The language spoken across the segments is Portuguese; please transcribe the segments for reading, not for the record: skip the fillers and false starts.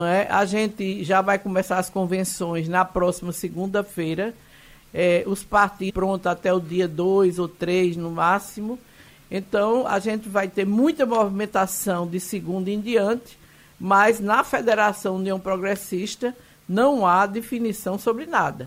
A gente já vai começar as convenções na próxima segunda-feira. Os partidos prontos até o dia 2 ou 3 no máximo. Então, a gente vai ter muita movimentação de segunda em diante, mas na Federação União Progressista não há definição sobre nada.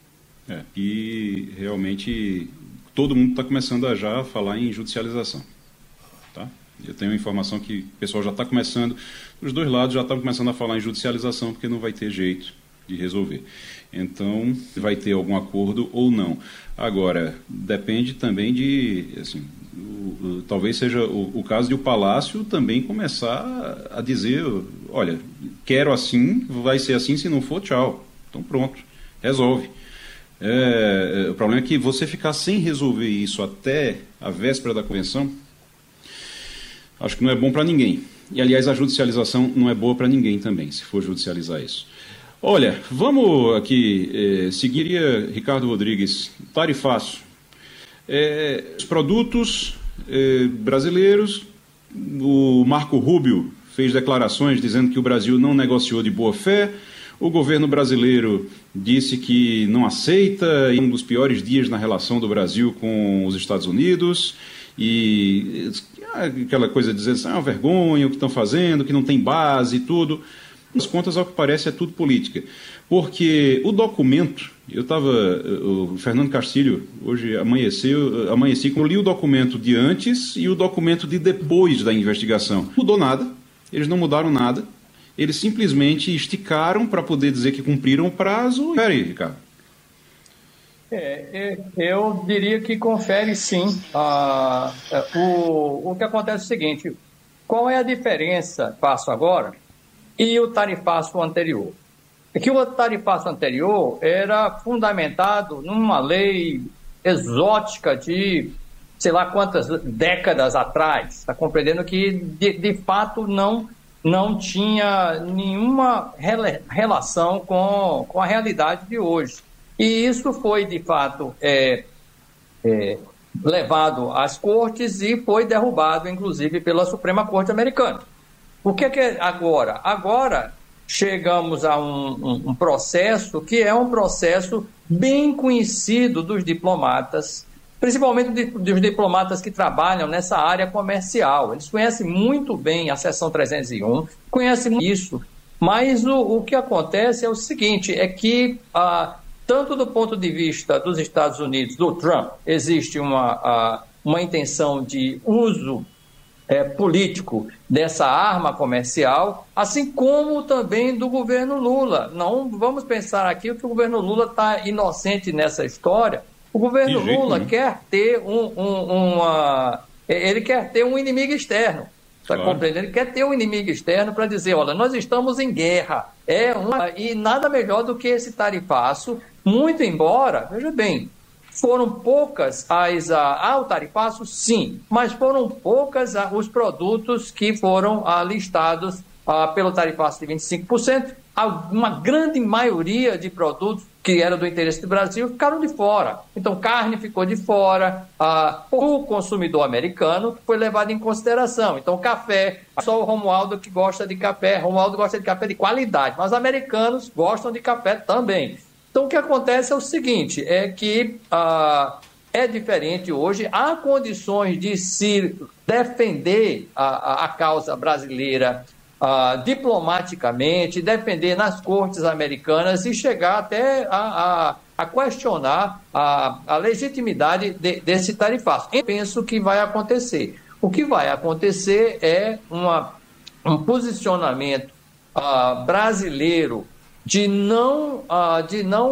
E realmente todo mundo está começando a já falar em judicialização. Tá? Eu tenho informação que o pessoal já está começando, os dois lados já estão começando a falar em judicialização, porque não vai ter jeito de resolver. Então, vai ter algum acordo ou não. Agora, depende também de, assim, talvez seja o caso de o Palácio também começar a dizer, olha, quero assim, vai ser assim, se não for, tchau. Então pronto, resolve. O problema é que você ficar sem resolver isso até a véspera da convenção, acho que não é bom para ninguém. E, aliás, a judicialização não é boa para ninguém também, se for judicializar isso. Olha, vamos aqui, seguiria Ricardo Rodrigues, tarifaço. Os produtos brasileiros, o Marco Rubio fez declarações dizendo que o Brasil não negociou de boa fé, o governo brasileiro disse que não aceita, em um dos piores dias na relação do Brasil com os Estados Unidos, e aquela coisa de dizer assim, uma vergonha o que estão fazendo, que não tem base e tudo. As contas, ao que parece, é tudo política. Porque o documento, o Fernando Castilho, hoje amanheci, eu li o documento de antes e o documento de depois da investigação. Não mudou nada, eles não mudaram nada, eles simplesmente esticaram para poder dizer que cumpriram o prazo. Espera aí, Ricardo. Eu diria que confere sim. O que acontece é o seguinte, qual é a diferença, passo agora, e o tarifaço anterior? É que o tarifaço anterior era fundamentado numa lei exótica de sei lá quantas décadas atrás, está compreendendo que de fato não tinha nenhuma relação com a realidade de hoje. E isso foi, de fato, levado às cortes e foi derrubado, inclusive, pela Suprema Corte Americana. O que é agora? Agora chegamos a um processo que é um processo bem conhecido dos diplomatas, principalmente dos diplomatas que trabalham nessa área comercial. Eles conhecem muito bem a Seção 301, conhecem isso, mas o que acontece é o seguinte, é que, tanto do ponto de vista dos Estados Unidos, do Trump, existe uma intenção de uso político dessa arma comercial, assim como também do governo Lula. Não vamos pensar aqui que o governo Lula está inocente nessa história. O governo Lula quer ter ele quer ter um inimigo externo. Está compreendendo? Ele quer ter um inimigo externo para dizer, olha, nós estamos em guerra. E nada melhor do que esse tarifaço, muito embora, veja bem, foram poucas o tarifaço, sim, mas foram poucas os produtos que foram listados pelo tarifaço de 25%. Uma grande maioria de produtos que eram do interesse do Brasil ficaram de fora. Então, carne ficou de fora, o consumidor americano foi levado em consideração. Então, café, só o Romualdo que gosta de café, Romualdo gosta de café de qualidade, mas os americanos gostam de café também. Então, o que acontece é o seguinte, é que é diferente hoje, há condições de se defender a causa brasileira diplomaticamente, defender nas cortes americanas e chegar até a questionar a legitimidade desse tarifaço. Eu penso que vai acontecer. O que vai acontecer é um posicionamento brasileiro de não